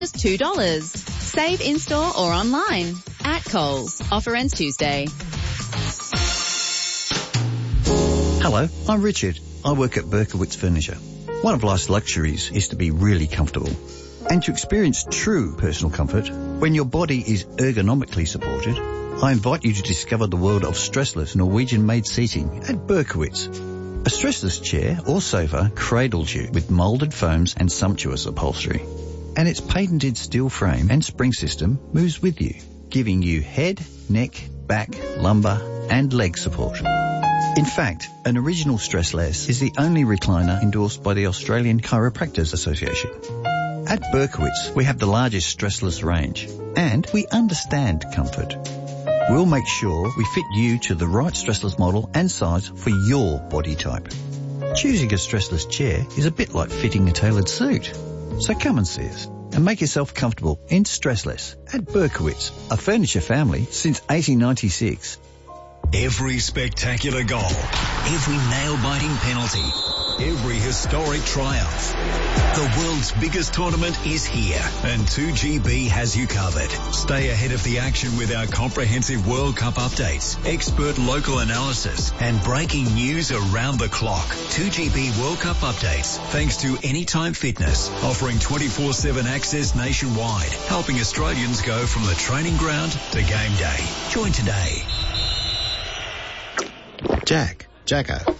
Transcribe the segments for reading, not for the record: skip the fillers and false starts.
just $2. Save in-store or online. At Coles. Offer ends Tuesday. Hello, I'm Richard. I work at Berkowitz Furniture. One of life's luxuries is to be really comfortable. And to experience true personal comfort, when your body is ergonomically supported, I invite you to discover the world of stressless Norwegian-made seating at Berkowitz. A stressless chair or sofa cradles you with moulded foams and sumptuous upholstery. And its patented steel frame and spring system moves with you, giving you head, neck, back, lumbar and leg support. In fact, an original Stressless is the only recliner endorsed by the Australian Chiropractors Association. At Berkowitz, we have the largest stressless range, and we understand comfort. We'll make sure we fit you to the right stressless model and size for your body type. Choosing a stressless chair is a bit like fitting a tailored suit. So come and see us and make yourself comfortable in Stressless at Berkowitz, a furniture family since 1896. Every spectacular goal, every nail-biting penalty, every historic triumph. The world's biggest tournament is here, and 2GB has you covered. Stay ahead of the action with our comprehensive World Cup updates, expert local analysis, and breaking news around the clock. 2GB World Cup updates, thanks to Anytime Fitness, offering 24/7 access nationwide, helping Australians go from the training ground to game day. Join today. Jacko.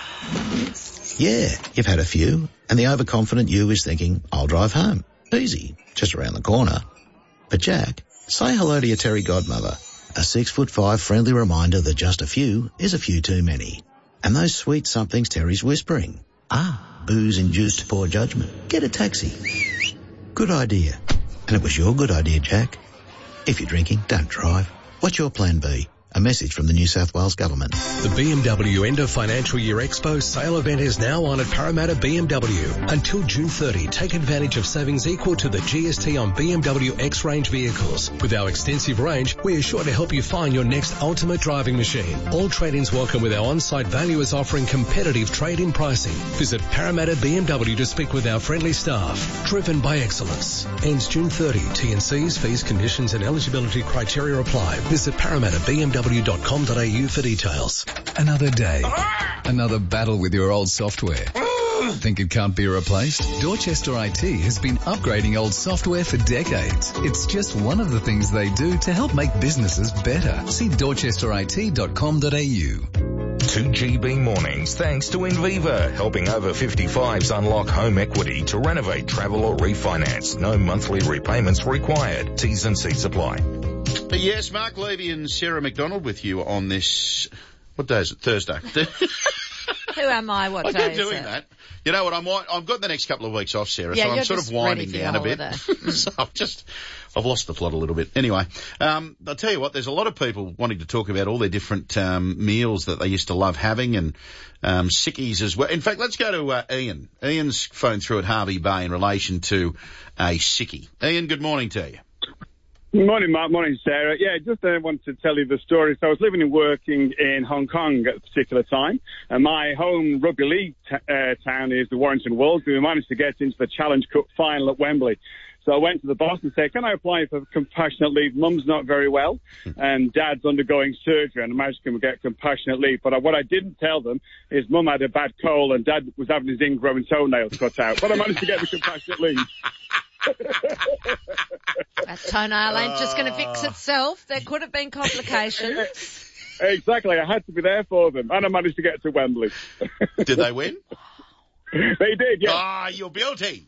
Yeah, you've had a few, and the overconfident you is thinking, I'll drive home. Easy, just around the corner. But Jack, say hello to your Terry godmother. A 6'5" friendly reminder that just a few is a few too many. And those sweet somethings Terry's whispering. Booze-induced poor judgment. Get a taxi. Good idea. And it was your good idea, Jack. If you're drinking, don't drive. What's your plan B? A message from the New South Wales Government. The BMW End of Financial Year Expo sale event is now on at Parramatta BMW. Until June 30, take advantage of savings equal to the GST on BMW X-Range vehicles. With our extensive range, we are sure to help you find your next ultimate driving machine. All trade-ins welcome with our on-site valuers offering competitive trade-in pricing. Visit Parramatta BMW to speak with our friendly staff. Driven by excellence. Ends June 30. T&Cs, fees, conditions and eligibility criteria apply. Visit ParramattaBMW.com.au for details. Another day. Another battle with your old software. Think it can't be replaced? Dorchester IT has been upgrading old software for decades. It's just one of the things they do to help make businesses better. See dorchesterit.com.au. 2GB mornings thanks to Inviva, helping over 55s unlock home equity to renovate, travel or refinance. No monthly repayments required. T's and C's apply. Yes, Mark Levy and Sarah McDonald with you on this, what day is it? Thursday. Who am I? What day is it? I'm doing that. You know what, I've got the next couple of weeks off, Sarah, yeah, so I'm sort of winding down a bit. So I've lost the plot a little bit. Anyway, I'll tell you what, there's a lot of people wanting to talk about all their different meals that they used to love having and sickies as well. In fact, let's go to Ian. Ian's phoned through at Harvey Bay in relation to a sickie. Ian, good morning to you. Good morning, Mark. Morning, Sarah. Yeah, just wanted to tell you the story. So I was living and working in Hong Kong at a particular time, and my home rugby league town is the Warrington Wolves. We managed to get into the Challenge Cup final at Wembley. So I went to the boss and said, can I apply for compassionate leave? Mum's not very well, and Dad's undergoing surgery, and I managed to get compassionate leave. But what I didn't tell them is Mum had a bad cold, and Dad was having his ingrowing toenails cut out. But I managed to get the compassionate leave. That toenail ain't just going to fix itself. There could have been complications. Exactly. I had to be there for them, and I managed to get to Wembley. Did they win? They did, yeah. Ah, you're guilty.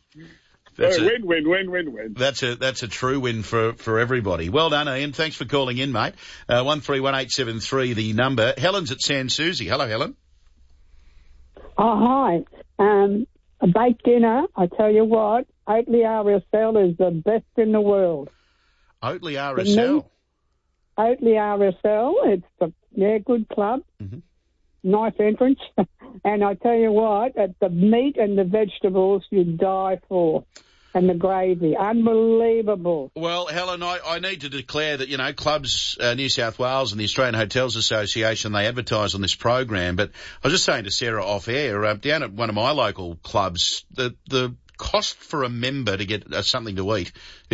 Win. That's a true win for everybody. Well done, Ian. Thanks for calling in, mate. 131873, the number. Helen's at Sans Souci. Hello, Helen. Oh, hi. A baked dinner, I tell you what, Oatly RSL is the best in the world. Oatly RSL? Oatly RSL, it's a good club. Mm-hmm. Nice entrance. And I tell you what, at the meat and the vegetables you die for. And the gravy. Unbelievable. Well, Helen, I need to declare that, you know, Clubs New South Wales and the Australian Hotels Association, they advertise on this program. But I was just saying to Sarah off air, down at one of my local clubs, the cost for a member to get something to eat